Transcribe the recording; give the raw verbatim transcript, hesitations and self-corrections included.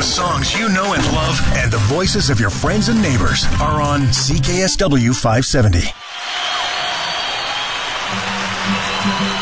The songs you know and love and the voices of your friends and neighbors are on C K S W five seventy.